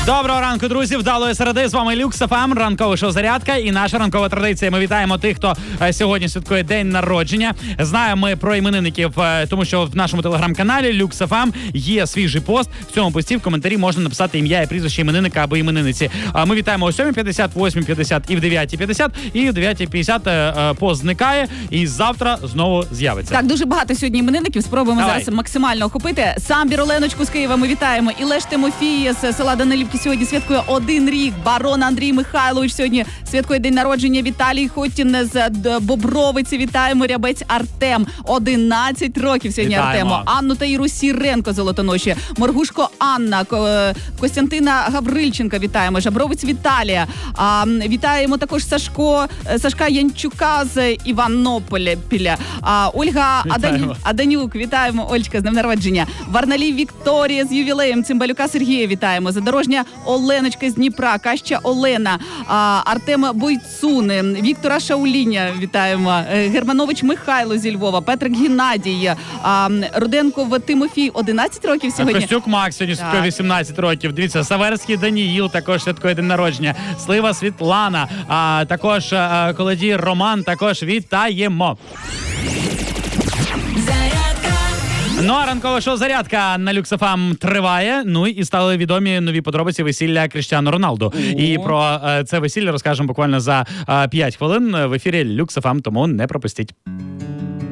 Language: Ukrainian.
Доброго ранку, друзі! Вдалої середи. З вами Люкс ФМ, ранкове шоу «Зарядка» і наша ранкова традиція. Ми вітаємо тих, хто сьогодні святкує день народження. Знаємо ми про іменинників, тому що в нашому телеграм-каналі Люкс ФМ є свіжий пост. В цьому пості в коментарі можна написати ім'я і прізвище іменинника або іменинниці. Ми вітаємо о 7:50, 8:50 і в 9:50. І в 9:50 пост зникає і завтра знову з'явиться. Так, дуже багато сьогодні іменинників. Спробуємо зараз максимально охопити. Самбір Оленочку з Києва ми вітаємо. Ілеш Тимофій з села Данилівки сьогодні святкує 1 рік. Барон Андрій Михайлович сьогодні святкує день народження. Віталій Хотін з Бобровиці. Вітаємо. Рябець Артем. 11 років сьогодні Вітаємо. Артему. Анну та Іру Сіренко Золотоноші. Моргушко Анна. Костянтина Гаврильченка вітаємо. Жабровець Віталія. Вітаємо також Сашка Янчука з Іванополя. Ольга Аданюк. Вітаємо, Ольчка, з днем народження. Варналій Вікторія з ювілеєм. Цимбалюка Сергія вітаємо. Задорожня Оленочка з Дніпра. Каща Олена. Артем Бойцун. Віктора Шауліня вітаємо. Германович Михайло зі Львова. Петрик Геннадій. Руденков Тимофій. 11 років сьогодні. Костюк Макс сьогодні святкує 18 років. Дивіться, Саверський Даніїл також святкує день народження. Слива Світлана. Також Колодій Роман також вітаємо. Ну, а ранкове шоу «Зарядка» на Люкс ФМ триває. Ну, і стали відомі нові подробиці весілля Кріштіану Роналду. І про це весілля розкажемо буквально за 5 хвилин в ефірі Люкс ФМ, тому не пропустіть.